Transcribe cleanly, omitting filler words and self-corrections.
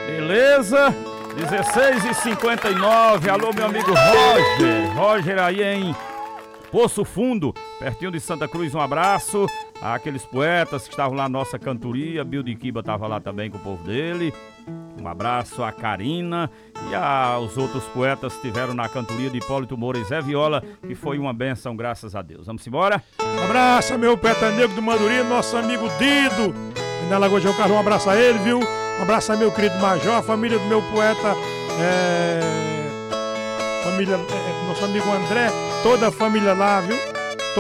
Beleza? 16h59. Alô, meu amigo Roger. Roger aí em Poço Fundo, pertinho de Santa Cruz. Um abraço àqueles poetas que estavam lá na nossa cantoria. Bill de Quiba estava lá também com o povo dele. Um abraço à Karina e aos outros poetas que estiveram na cantoria de Hipólito Moura e Zé Viola, que foi uma benção, graças a Deus. Vamos embora? Um abraço, meu poeta negro do Manduri, nosso amigo Dido. Na Lagoa de João Carlos, um abraço a ele, viu? Um abraço a meu querido Major, a família do meu poeta, nosso amigo André, toda a família lá, viu?